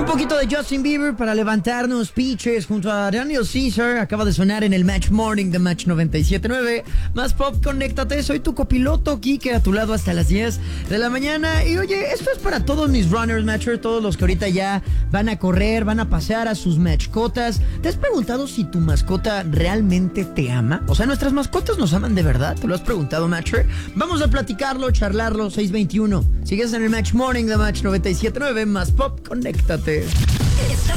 Un poquito de Justin Bieber para levantarnos, Peaches, junto a Daniel Caesar. Acaba de sonar en el Match Morning de Match 97.9. Más Pop, conéctate. Soy tu copiloto, Kike, a tu lado hasta las 10 de la mañana. Y oye, esto es para todos mis runners, Matcher, todos los que ahorita ya van a correr, van a pasear a sus matchcotas. ¿Te has preguntado si tu mascota realmente te ama? O sea, ¿nuestras mascotas nos aman de verdad? ¿Te lo has preguntado, Matcher? Vamos a platicarlo, charlarlo, 621. Sigues en el Match Morning de Match 97.9. Más Pop, conéctate.